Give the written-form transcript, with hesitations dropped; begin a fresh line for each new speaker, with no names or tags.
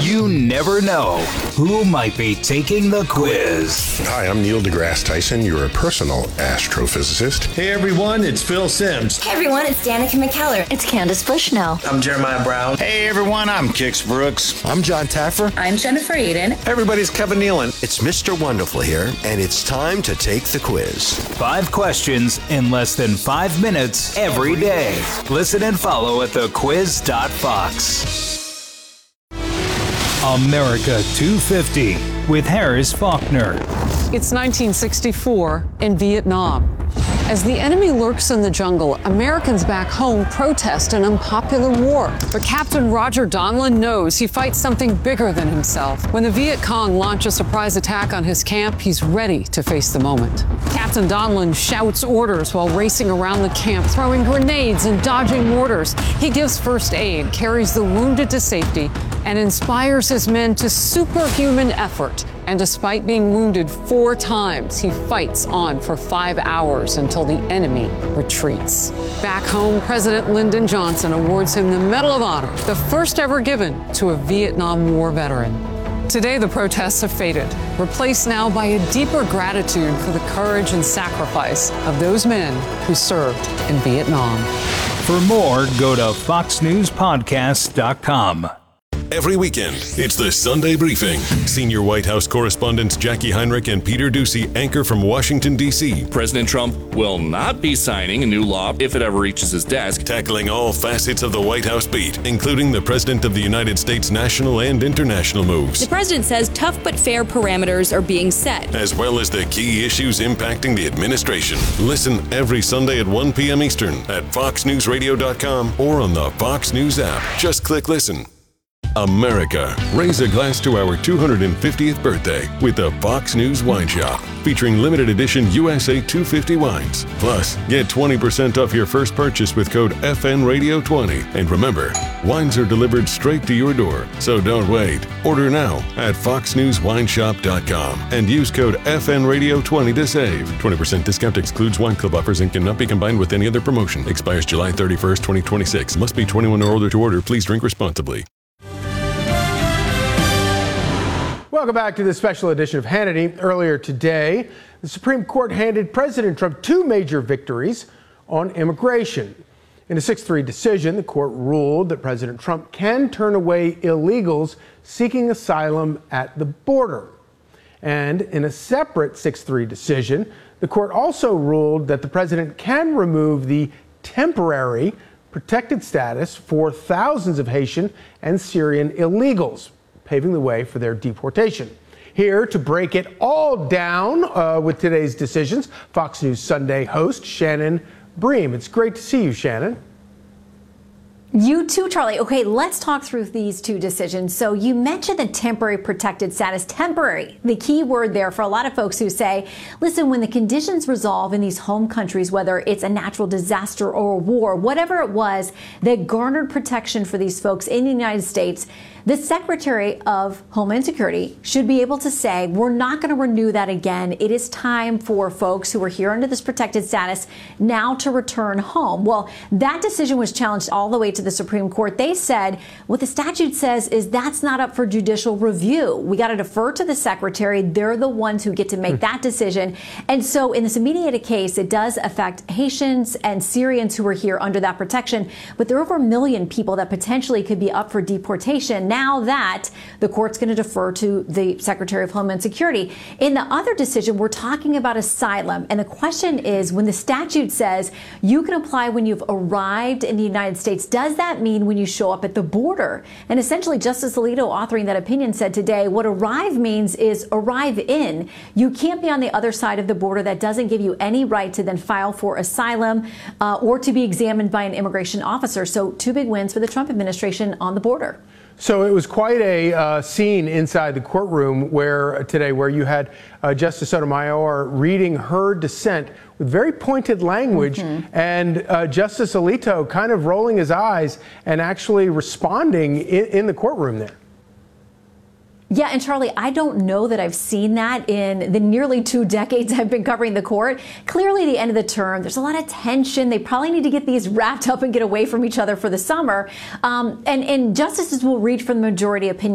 You never know who might be taking the quiz.
Hi, I'm Neil deGrasse Tyson, your personal astrophysicist.
Hey everyone, it's Phil Simms.
Hey everyone, it's Danica McKellar.
It's Candace Bushnell.
I'm Jeremiah Brown.
Hey everyone, I'm Kix Brooks.
I'm John Taffer.
I'm Jennifer Aiden.
Everybody's Kevin Nealon.
It's Mr. Wonderful here, and it's time to take the quiz.
5 questions in less than 5 minutes every day. Listen and follow at thequiz.fox. America 250 with Harris Faulkner.
It's 1964 in Vietnam. As the enemy lurks in the jungle, Americans back home protest an unpopular war. But Captain Roger Donlin knows he fights something bigger than himself. When the Viet Cong launch a surprise attack on his camp, he's ready to face the moment. Captain Donlin shouts orders while racing around the camp, throwing grenades and dodging mortars. He gives first aid, carries the wounded to safety, and inspires his men to superhuman effort. And despite being wounded 4 times, he fights on for 5 hours until the enemy retreats. Back home, President Lyndon Johnson awards him the Medal of Honor, the first ever given to a Vietnam War veteran. Today, the protests have faded, replaced now by a deeper gratitude for the courage and sacrifice of those men who served in Vietnam.
For more, go to foxnewspodcast.com.
Every weekend, it's the Sunday Briefing. Senior White House correspondents Jackie Heinrich and Peter Doocy anchor from Washington, D.C.
President Trump will not be signing a new law if it ever reaches his desk.
Tackling all facets of the White House beat, including the President of the United States' national and international moves.
The president says tough but fair parameters are being set,
as well as the key issues impacting the administration. Listen every Sunday at 1 p.m. Eastern at foxnewsradio.com or on the Fox News app. Just click listen. America, raise a glass to our 250th birthday with the Fox News Wine Shop, featuring limited edition USA 250 wines. Plus, get 20% off your first purchase with code FNRadio20. And remember, wines are delivered straight to your door, so don't wait. Order now at foxnewswineshop.com and use code FNRadio20 to save. 20% discount excludes wine club offers and cannot be combined with any other promotion. Expires July 31st, 2026. Must be 21 or older to order. Please drink responsibly.
Welcome back to this special edition of Hannity. Earlier today, the Supreme Court handed President Trump 2 major victories on immigration. In a 6-3 decision, the court ruled that President Trump can turn away illegals seeking asylum at the border. And in a separate 6-3 decision, the court also ruled that the president can remove the temporary protected status for thousands of Haitian and Syrian illegals, paving the way for their deportation. Here to break it all down with today's decisions, Fox News Sunday host Shannon Bream. It's great to see you, Shannon.
You too, Charlie. Okay, let's talk through these 2 decisions. So you mentioned the temporary protected status. Temporary, the key word there for a lot of folks who say, listen, when the conditions resolve in these home countries, whether it's a natural disaster or a war, whatever it was that garnered protection for these folks in the United States, the Secretary of Homeland Security should be able to say, we're not going to renew that again. It is time for folks who are here under this protected status now to return home. Well, that decision was challenged all the way to the Supreme Court. They said what the statute says is that's not up for judicial review. We got to defer to the Secretary. They're the ones who get to make that decision. And so in this immediate case, it does affect Haitians and Syrians who are here under that protection. But there are over 1 million people that potentially could be up for deportation now that the court's going to defer to the Secretary of Homeland Security. In the other decision, we're talking about asylum. And the question is, when the statute says you can apply when you've arrived in the United States, does that mean when you show up at the border? And essentially, Justice Alito, authoring that opinion, said today, what arrive means is arrive in. You can't be on the other side of the border. That doesn't give you any right to then file for asylum or to be examined by an immigration officer. So 2 big wins for the Trump administration on the border.
So it was quite a scene inside the courtroom where you had Justice Sotomayor reading her dissent with very pointed language, and Justice Alito kind of rolling his eyes and actually responding in the courtroom there.
Yeah, and Charlie, I don't know that I've seen that in the nearly 2 decades I've been covering the court. Clearly, the end of the term, there's a lot of tension. They probably need to get these wrapped up and get away from each other for the summer. And justices will read from the majority opinion